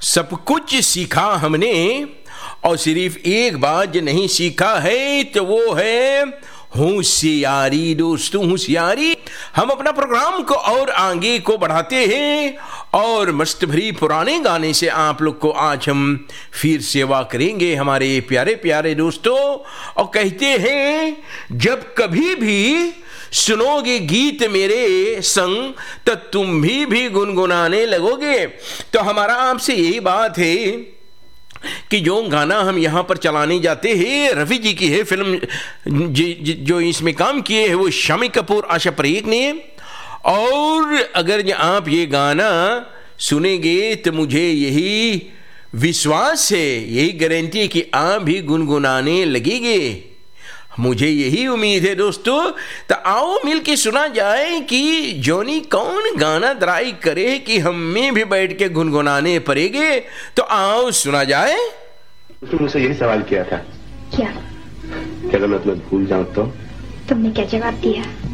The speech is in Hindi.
सब कुछ सीखा हमने और सिर्फ एक बात जो नहीं सीखा है तो वो है होशियारी। दोस्तों, होशियारी। हम अपना प्रोग्राम को और आगे को बढ़ाते हैं और मस्त भरी पुराने गाने से आप लोग को आज हम फिर सेवा करेंगे हमारे प्यारे प्यारे दोस्तों। और कहते हैं जब कभी भी सुनोगे गीत मेरे संग तो तुम भी गुनगुनाने लगोगे। तो हमारा आपसे यही बात है कि जो गाना हम यहाँ पर चलाने जाते हैं रफ़ी जी की है। फिल्म जो इसमें काम किए हैं वो शामी कपूर, आशा परेख ने। और अगर आप ये गाना सुनेंगे तो मुझे यही विश्वास है, यही गारंटी है कि आप भी गुनगुनाने लगेंगे। मुझे यही उम्मीद है दोस्तों। तो आओ मिल के सुना जाए कि जोनी कौन गाना द्राई करे कि हमें भी बैठ के गुनगुनाने पड़ेंगे। तो आओ सुना जाए। तुमने मुझसे यही सवाल किया था। क्या? कि अगर मैं तुम्हें भूल जाऊं तो? तुमने क्या जवाब दिया?